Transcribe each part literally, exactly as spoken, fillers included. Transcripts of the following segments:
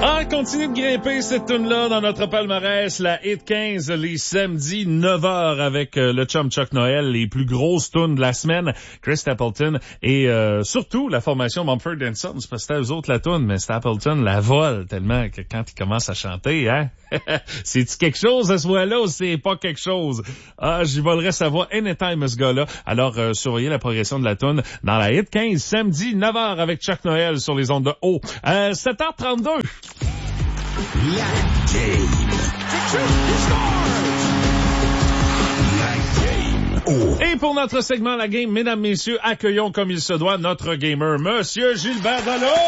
Ah, continue de grimper cette tune-là dans notre palmarès, la Hit quinze, les samedis neuf heures avec euh, le chum Chuck Noël, les plus grosses tunes de la semaine, Chris Stapleton et euh, surtout la formation Mumford and Sons, parce que c'était eux autres la tune, mais Stapleton la vole tellement que quand il commence à chanter, hein, c'est-tu quelque chose à ce voix-là ou c'est pas quelque chose? Ah, j'y volerais sa voix anytime ce gars-là. Alors, euh, surveillez la progression de la tune dans la Hit quinze, samedi neuf heures avec Chuck Noël sur les ondes de haut. Euh, sept heures trente-deux. La game. La game. Oh. Et pour notre segment La Game, mesdames, messieurs, accueillons comme il se doit notre gamer, Monsieur Gilbert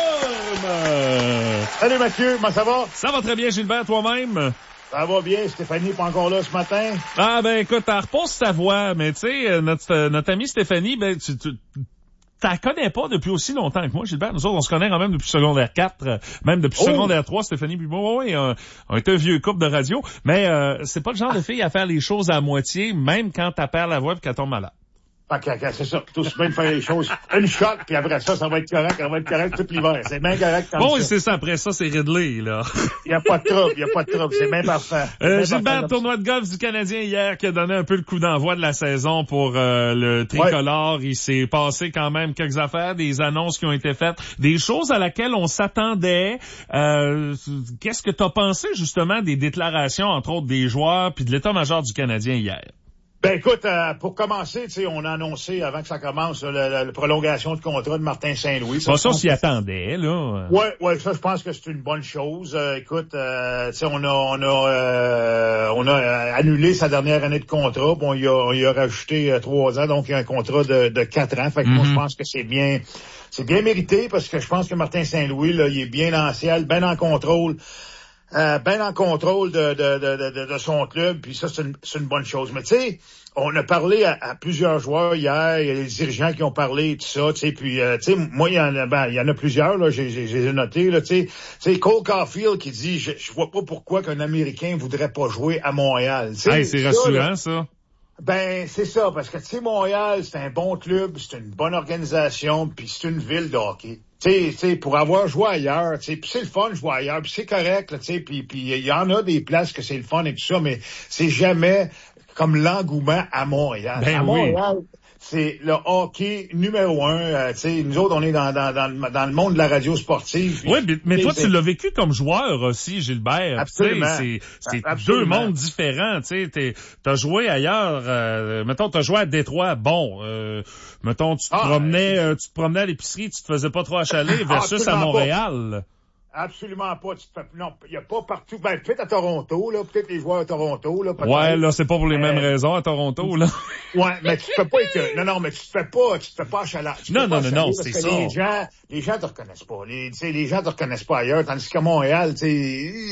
Delorme. Salut Mathieu, comment ça va? Ça va très bien, Gilbert, toi-même? Ça va bien, Stéphanie n'est pas encore là ce matin? Ah ben écoute, elle repose ta voix, mais tu sais, notre, notre amie Stéphanie, ben tu... tu t'en connais pas depuis aussi longtemps que moi, Gilbert. Nous autres, on se connaît quand même depuis secondaire quatre, même depuis oh. secondaire trois, Stéphanie. Puis bon, oui, on, on était un vieux couple de radio. Mais euh, c'est pas le genre de fille à faire les choses à moitié, même quand t'as perdu la voix et qu'elle tombe malade. OK, OK, c'est ça. Tout aussi bien de faire les choses une shot, puis après ça, ça va être correct, ça va être correct tout l'hiver. C'est bien correct comme bon, ça. Bon, c'est ça. Après ça, c'est Ridley, là. Il n'y a pas de trouble, il n'y a pas de trouble. C'est bien parfait. Euh, Gilbert, tournoi de golf du Canadien hier qui a donné un peu le coup d'envoi de la saison pour euh, le tricolore. Ouais. Il s'est passé quand même quelques affaires, des annonces qui ont été faites, des choses à laquelle on s'attendait. Euh, qu'est-ce que t'as pensé, justement, des déclarations, entre autres, des joueurs puis de l'état-major du Canadien hier? Ben écoute, euh, pour commencer, tu sais, on a annoncé avant que ça commence la, la, la prolongation de contrat de Martin Saint-Louis. Ça, bon, ça, on s'y attendait, là. Ouais, ouais, ça, je pense que c'est une bonne chose. Euh, écoute, euh, tu sais, on a, on a, euh, on a annulé sa dernière année de contrat, puis on y a, on y a rajouté euh, trois ans, donc il y a un contrat de, de quatre ans. Fait que mm-hmm. moi, je pense que c'est bien, c'est bien mérité parce que je pense que Martin Saint-Louis, là, il est bien en ciel, bien en contrôle. Euh, ben en contrôle de, de, de, de, de son club, puis ça, c'est une, c'est une bonne chose. Mais tu sais, on a parlé à, à plusieurs joueurs hier, il y a les dirigeants qui ont parlé et tout ça, tu sais, puis euh, tu sais, moi, il y en a, ben, il y en a plusieurs, là, j'ai, j'ai, j'ai noté, là, tu sais, Cole Caulfield qui dit, je, je vois pas pourquoi qu'un Américain voudrait pas jouer à Montréal. Hey, c'est ça, rassurant, là, ça. Ben, c'est ça, parce que, tu sais, Montréal, c'est un bon club, c'est une bonne organisation, puis c'est une ville de hockey. Tu sais, pour avoir joué ailleurs, tu sais, puis c'est le fun de jouer ailleurs, puis c'est correct, tu sais, puis puis il y en a des places que c'est le fun et tout ça, mais c'est jamais comme l'engouement à Montréal. Ben à oui. Montréal, c'est le hockey numéro un. Euh, tu sais, nous autres, on est dans, dans, dans, dans le monde de la radio sportive. Oui, mais, mais toi, tu l'as vécu comme joueur aussi, Gilbert. Absolument. C'est, c'est Absolument. deux mondes différents. Tu sais, t'as joué ailleurs. Euh, mettons, t'as joué à Détroit. Bon, euh, mettons, tu te ah, promenais, euh, tu te promenais à l'épicerie, tu te faisais pas trop achaler versus à Montréal. Pas. Absolument pas. Tu te fais, non, il y a pas partout. Ben, peut-être à Toronto, là. Peut-être les joueurs à Toronto, là. Ouais, là, c'est pas pour les euh, mêmes raisons à Toronto, là. Ouais, mais tu te fais pas être, non, non, mais tu te fais pas, tu te fais pas achaler. Non, non, non, non, c'est ça. Les gens, les gens te reconnaissent pas. Les, tu sais, les gens te reconnaissent pas ailleurs. Tandis qu'à Montréal, tu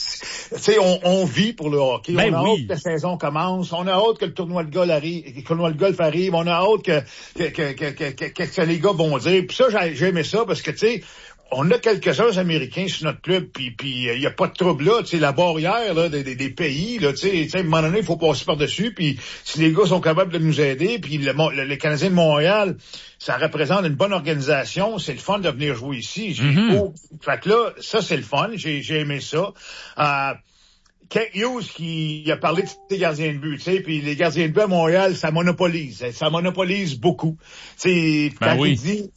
sais, on, on vit pour le hockey. Ben on a oui. hâte que la saison commence. On a hâte que le tournoi de golf arrive, que le tournoi de golf arrive. On a hâte que, que, que, que, que, que, que les gars vont dire. Puis ça, j'ai, j'ai aimé ça parce que, tu sais, on a quelques-uns Américains sur notre club, puis puis il euh, y a pas de trouble là, tu sais, la barrière là des, des, des pays là, tu sais, à un moment donné, il faut passer par-dessus, puis si les gars sont capables de nous aider, puis le, le, les Canadiens de Montréal, ça représente une bonne organisation, c'est le fun de venir jouer ici. J'ai mm-hmm. oh, fait que là, ça c'est le fun, j'ai j'ai aimé ça. Euh, Kent Hughes qui a parlé de ses gardiens de but, tu sais, puis les gardiens de but à Montréal, ça monopolise, ça monopolise beaucoup. Tu sais, ben quand oui. il dit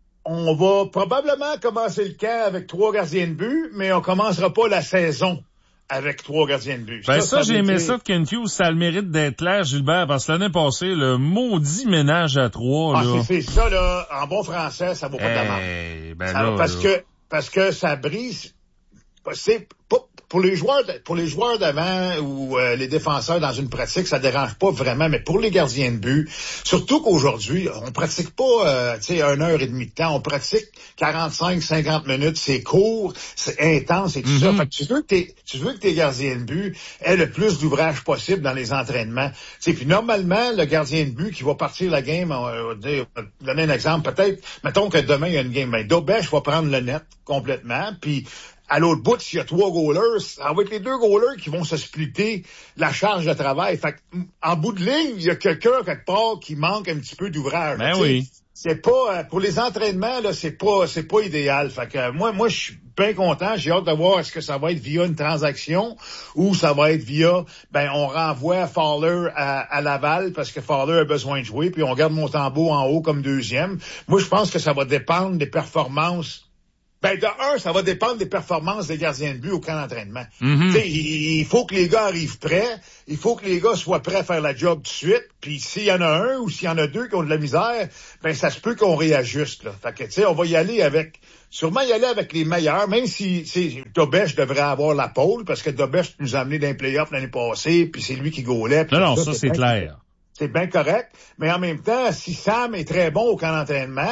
on va probablement commencer le camp avec trois gardiens de but, mais on commencera pas la saison avec trois gardiens de but. Ben ça, ça, ça j'ai aimé dire... ça de Kent Hughes, ça a le mérite d'être clair, Gilbert, parce que l'année passée, le maudit ménage à trois, ah, là. C'est, c'est ça, là, en bon français, ça vaut pas hey, de la merde. Ben ça, là, parce là. que, parce que ça brise, c'est pas, pour les joueurs, de, pour les joueurs d'avant ou euh, les défenseurs dans une pratique, ça dérange pas vraiment, mais pour les gardiens de but, surtout qu'aujourd'hui, on pratique pas, euh, tu sais, une heure et demie de temps, on pratique quarante-cinq, cinquante minutes, c'est court, c'est intense et tout mm-hmm. ça. Fait que tu veux que tes, tu veux que tes gardiens de but aient le plus d'ouvrage possible dans les entraînements. Tu sais, puis normalement, le gardien de but qui va partir la game, on va dire, donner un exemple, peut-être, mettons que demain il y a une game, mais Dobèche va prendre le net complètement, puis à l'autre bout, s'il y a trois goalers, ça va être les deux goalers qui vont se splitter la charge de travail. Fait que, en bout de ligne, il y a quelqu'un quelque part qui manque un petit peu d'ouvrage. Ben oui. C'est pas, pour les entraînements, là, c'est pas, c'est pas idéal. Fait que, moi, moi, je suis bien content. J'ai hâte de voir est-ce que ça va être via une transaction ou ça va être via, ben, on renvoie Fowler à, à Laval parce que Fowler a besoin de jouer, puis on garde Montembeault en haut comme deuxième. Moi, je pense que ça va dépendre des performances. Ben, de un, ça va dépendre des performances des gardiens de but au camp d'entraînement. Mm-hmm. Tu sais, il, il faut que les gars arrivent prêts. Il faut que les gars soient prêts à faire la job tout de suite. Puis s'il y en a un ou s'il y en a deux qui ont de la misère, ben, ça se peut qu'on réajuste, là. Fait que, tu sais, on va y aller avec, sûrement y aller avec les meilleurs, même si, tu sais, Dobèche devrait avoir la pôle parce que Dobèche nous a amené dans les playoffs l'année passée puis c'est lui qui gaulait. Non, non, ça, ça, c'est c'est bien, clair. C'est bien correct. Mais en même temps, si Sam est très bon au camp d'entraînement,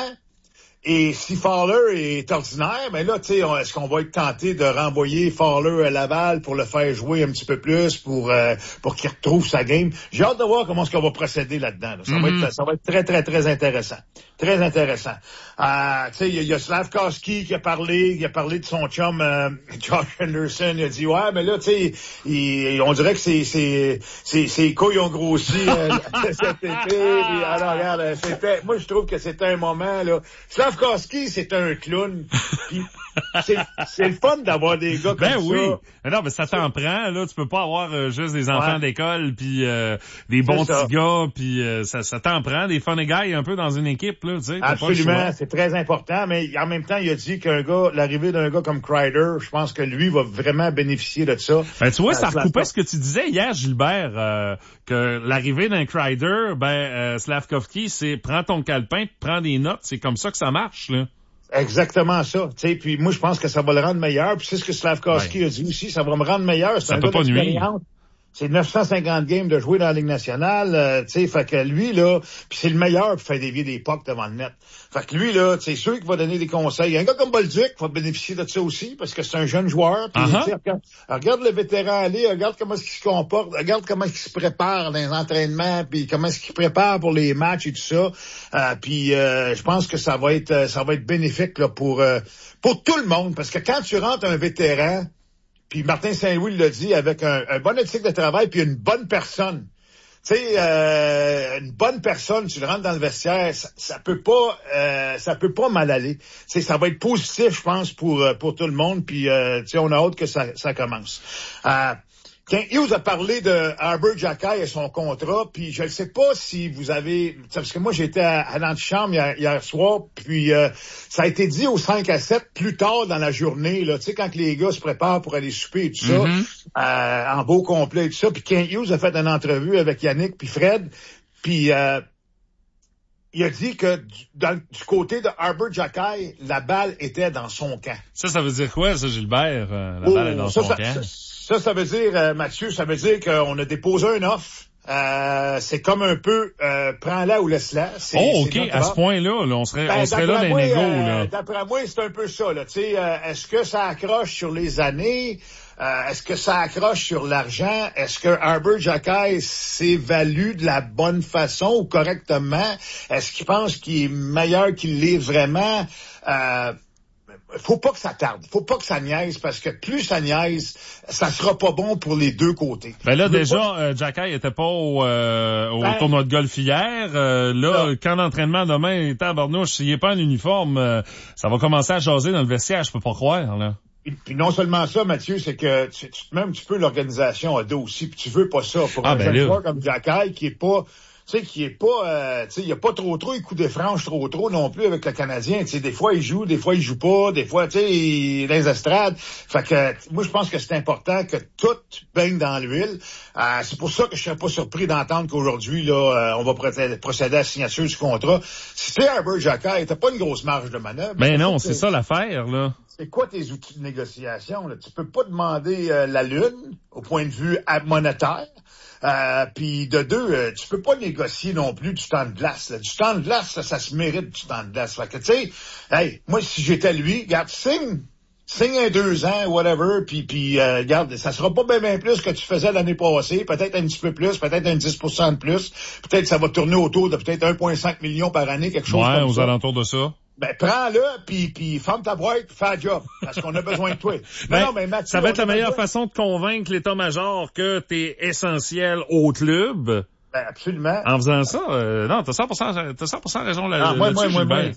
et si Fowler est ordinaire, ben là, tu sais, est-ce qu'on va être tenté de renvoyer Fowler à Laval pour le faire jouer un petit peu plus, pour euh, pour qu'il retrouve sa game? J'ai hâte de voir comment est-ce qu'on va procéder là-dedans. Là. Ça, Mm-hmm. va être, ça va être très, très, très intéressant. Très intéressant. Euh, tu sais, il y, y a Slavkovski qui a parlé, qui a parlé de son chum euh, Josh Anderson. Il a dit, ouais, mais là, tu sais, il, on dirait que ses, ses, ses, ses couilles ont grossi euh, cet été. Puis, alors, regarde, c'était, moi, je trouve que c'était un moment, là. Slavkovski, c'est un clown. Puis, c'est, c'est le fun d'avoir des gars comme Ben ça. oui. Mais non, mais ça t'en prend, là. Tu peux pas avoir euh, juste des enfants Ouais. d'école puis euh, des bons C'est ça. petits gars puis euh, ça, ça t'en prend des funny guys un peu dans une équipe, là, tu sais. T'as pas le Absolument, choix. c'est très important, mais en même temps, il a dit qu'un gars, l'arrivée d'un gars comme Kreider, je pense que lui va vraiment bénéficier de ça. Ben, tu vois, ça Euh, recoupait ce que tu disais hier, Gilbert, euh, que l'arrivée d'un Kreider, ben, euh, Slavkovski, c'est prends ton calepin, prends des notes, c'est comme ça que ça marche, là. Exactement ça. Tu sais, puis moi, je pense que ça va le rendre meilleur. Puis c'est ce que Slavkovski Ouais. a dit aussi, ça va me rendre meilleur. C'est Ça un peut gars pas nuire. d'expérience. C'est neuf cent cinquante games de jouer dans la Ligue nationale, euh, tu sais, fait que lui, là, puis c'est le meilleur pour faire dévier des pucks devant le net. Fait que lui, là, c'est sûr qu'il va donner des conseils. Un gars comme Bolduc va bénéficier de ça aussi, parce que c'est un jeune joueur. Puis, Uh-huh. tu sais, regarde, regarde le vétéran aller, regarde comment est-ce qu'il se comporte, regarde comment est-ce qu'il se prépare dans les entraînements, puis comment est-ce qu'il prépare pour les matchs et tout ça. Euh, puis euh, je pense que ça va être ça va être bénéfique là, pour, euh, pour tout le monde, parce que quand tu rentres un vétéran, puis Martin Saint-Louis l'a dit, avec un, un bon éthique de travail puis une bonne personne. Tu sais, euh, une bonne personne, tu le rentres dans le vestiaire, ça, ça peut pas, euh, ça peut pas mal aller. Tu sais, ça va être positif, je pense, pour pour tout le monde. Puis, euh, tu sais, on a hâte que ça, ça commence. Euh, Kent Hughes a parlé de Arber Xhekaj et son contrat, puis je ne sais pas si vous avez... Parce que moi, j'étais à, à l'antichambre hier, hier soir, puis euh, ça a été dit au cinq à sept plus tard dans la journée, là, tu sais, quand les gars se préparent pour aller souper et tout ça, Mm-hmm. euh, en beau complet et tout ça, puis Kent Hughes a fait une entrevue avec Yannick puis Fred, puis... Euh, il a dit que du, dans, du côté de Arber Xhekaj, la balle était dans son camp. Ça, ça veut dire quoi, ça, Gilbert? Euh, la Oh, balle est dans ça, son ça, camp. Ça, ça, ça veut dire, euh, Mathieu, ça veut dire qu'on a déposé un offre. Euh, c'est comme un peu, euh, prends-la ou laisse-la. C'est, Oh, OK, c'est notre à ce offre. point-là, là, on serait, Ben, on serait là d'après dans les moi, négos, euh, là. D'après moi, c'est un peu ça, là. Tu sais, euh, est-ce que ça accroche sur les années? Euh, est-ce que ça accroche sur l'argent? Est-ce que Arber Xhekaj s'évalue de la bonne façon ou correctement? Est-ce qu'il pense qu'il est meilleur qu'il l'est vraiment? Euh, faut pas que ça tarde. Faut pas que ça niaise, parce que plus ça niaise, ça sera pas bon pour les deux côtés. Ben là, Je veux déjà, pas- euh, Xhekaj était pas au, euh, au Ben, tournoi de golf hier. Euh, là, non. quand l'entraînement demain est à Barnouche, s'il est pas en uniforme, euh, ça va commencer à jaser dans le vestiaire, je peux pas croire, là. Puis, puis non seulement ça, Mathieu, c'est que tu, tu te mets un petit peu l'organisation à dos aussi, puis tu veux pas ça pour Ah, un ben jeune là. joueur comme Xhekaj qui est pas, tu sais, qui est pas, euh, tu sais, il y a pas trop trop, il coud des franges trop trop non plus avec le Canadien. Tu sais, des fois il joue, des fois il joue pas, des fois, tu sais, il est dans les estrades. Fait que moi je pense que c'est important que tout baigne dans l'huile. Euh, c'est pour ça que je serais pas surpris d'entendre qu'aujourd'hui là, euh, on va procéder, procéder à la signature du contrat. Si tu es Arber Xhekaj, t'as pas une grosse marge de manœuvre. Ben non, C'est- c'est ça l'affaire, là. C'est quoi tes outils de négociation? Là? Tu peux pas demander euh, la lune au point de vue euh, monétaire. Euh, Puis de deux, euh, tu peux pas négocier non plus du temps de glace. Là. Du temps de glace, là, ça se mérite du temps de glace. Fait que tu sais, hey, moi si j'étais lui, regarde, signe. Signe un deux ans, whatever, puis puis euh, regarde, ça sera pas bien bien plus que tu faisais l'année passée, peut-être un petit peu plus, peut-être un dix pour cent de plus, peut-être ça va tourner autour de peut-être un virgule cinq million par année, quelque chose Ouais, comme aux ça. alentours de ça. Ben, prends-le, puis puis ferme ta boîte, puis fais le job, parce qu'on a besoin de toi. Non, Ben, non, mais Mathieu, ça va être on la a meilleure besoin- façon de convaincre l'état-major que t'es essentiel au club. Ben, absolument. En faisant ça, euh, non, t'as cent pour cent, t'as cent pour cent raison là, Ah, moi, là-dessus, moi, moi, Gilbert. moi.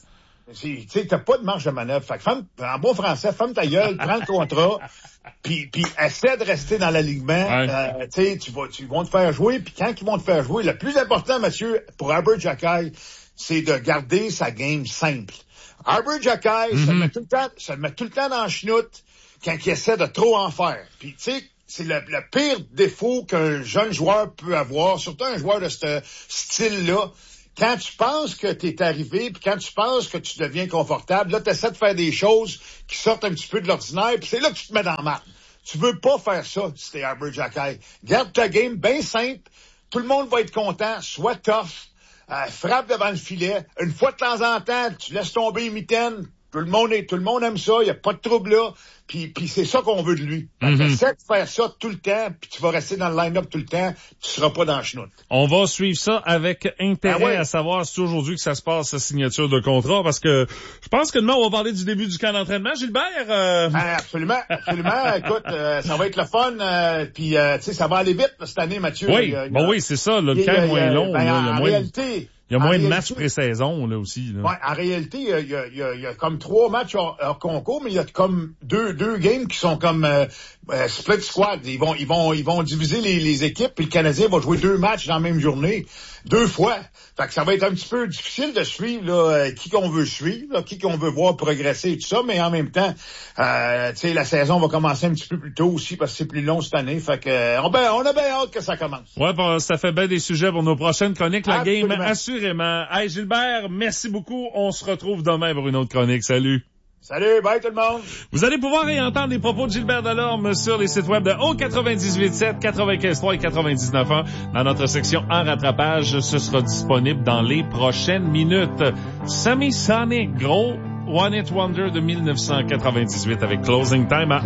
Tu sais, t'as pas de marge de manœuvre. Fait que ferme, en bon français, ferme ta gueule, prends le contrat, puis puis essaie de rester dans l'alignement. Ouais. Euh, tu sais, tu vas, tu vont te faire jouer, puis quand ils vont te faire jouer, le plus important, monsieur, pour Arber Xhekaj, c'est de garder sa game simple. Arber Xhekaj, mm-hmm. ça le met tout le temps, ça le met tout le temps dans le chenoute quand il essaie de trop en faire. Puis tu sais, c'est le, le pire défaut qu'un jeune joueur peut avoir, surtout un joueur de ce style-là. Quand tu penses que tu es arrivé, puis quand tu penses que tu deviens confortable, là, tu essaies de faire des choses qui sortent un petit peu de l'ordinaire, puis c'est là que tu te mets dans la marde. Tu veux pas faire ça si t'es Arber Xhekaj. Garde ta game bien simple, tout le monde va être content, sois tough, euh, frappe devant le filet. Une fois de temps en temps, tu laisses tomber une mitaine. Tout le monde est, tout le monde aime ça, il y a pas de trouble là. Puis, puis c'est ça qu'on veut de lui. Mm-hmm. Essaie de faire ça tout le temps, puis tu vas rester dans le line-up tout le temps, tu seras pas dans le chenoute. On va suivre ça avec intérêt, ah ouais. à savoir si c'est aujourd'hui que ça se passe, sa signature de contrat, parce que je pense que demain, on va parler du début du camp d'entraînement. Gilbert? Euh... Ah, absolument, absolument. Écoute, euh, ça va être le fun, euh, puis euh, tu sais, ça va aller vite là, cette année, Mathieu. Oui, il y a, il y a, bon oui, c'est ça, là, le camp est moins long. Ben, là, en, il y a en moins réalité... Il y a moins en de réalité, matchs pré-saison, là, aussi. Là. Ouais, en réalité, il y a, il y a, il y a, il y a comme trois matchs hors, hors concours, mais il y a comme deux, deux games qui sont comme euh, euh, split squad. Ils vont, ils vont, ils vont diviser les, les équipes, puis le Canadien va jouer deux matchs dans la même journée, deux fois. Fait que ça va être un petit peu difficile de suivre là, qui qu'on veut suivre, là, qui qu'on veut voir progresser et tout ça, mais en même temps, euh, tu sais, la saison va commencer un petit peu plus tôt aussi parce que c'est plus long cette année. Fait que euh, on, ben, on a bien hâte que ça commence. Ouais, bon, ça fait bien des sujets pour nos prochaines chroniques. La Absolument. game, assurément. Hey, Gilbert, merci beaucoup. On se retrouve demain pour une autre chronique. Salut. Salut, bye tout le monde. Vous allez pouvoir réentendre les propos de Gilbert Delorme sur les sites web de O quatre-vingt-dix-huit sept, quatre-vingt-quinze trois et quatre-vingt-dix-neuf un. Dans notre section en rattrapage, ce sera disponible dans les prochaines minutes. Sammy Sonic, gros One Hit Wonder de mille neuf cent quatre-vingt-dix-huit avec Closing Time à